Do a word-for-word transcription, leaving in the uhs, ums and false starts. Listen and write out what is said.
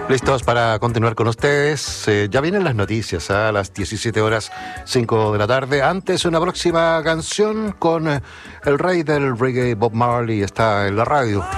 Listos para continuar con ustedes. Eh, ya vienen las noticias a las diecisiete horas cinco de la tarde. Antes, una próxima canción con eh, el rey del reggae, Bob Marley, está en la radio.